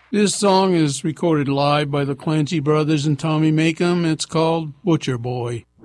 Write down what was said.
This song is recorded live by the Clancy Brothers and Tommy Makem. It's called Butcher Boy.